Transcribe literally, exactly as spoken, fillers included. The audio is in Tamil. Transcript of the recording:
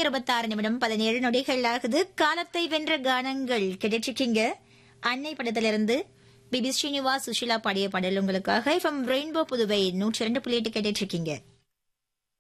இருபத்தி ஆறு நிமிடம் பதினேழு நொடிகள் ஆகுது. காலத்தை வென்ற கானங்கள் கிடைச்சிருக்கீங்க. அன்னை படத்திலிருந்து பிபி ஸ்ரீனிவாஸ் சுஷிலா பாடிய பாடல் உங்களுக்காக எஃப்எம் ரெயின்போ புதுவை நூற்றி இரண்டு புள்ளி எட்டு கேட்டுட்டு இருக்கீங்க.